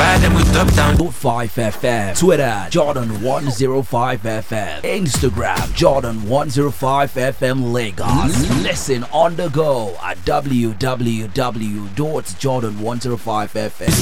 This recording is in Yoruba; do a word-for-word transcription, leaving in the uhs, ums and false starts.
Buy them with top down. five F M. Twitter Jordan one oh five F M. Instagram Jordan one oh five F M Lagos. Listen on the go at w w w dot jordan one oh five f m.